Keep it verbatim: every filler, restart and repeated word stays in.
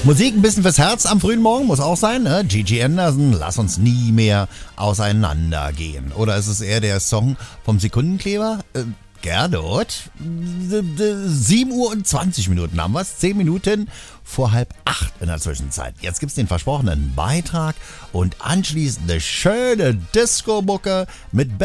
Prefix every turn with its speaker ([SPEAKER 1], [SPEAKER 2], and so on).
[SPEAKER 1] Musik ein bisschen fürs Herz am frühen Morgen, muss auch sein, ne? Gigi Anderson, lass uns nie mehr auseinandergehen. Oder ist es eher der Song vom Sekundenkleber? Äh, Gerdot? sieben Uhr und zwanzig Minuten haben wir es. zehn Minuten vor halb acht in der Zwischenzeit. Jetzt gibt's den versprochenen Beitrag und anschließend eine schöne Disco-Mucke mit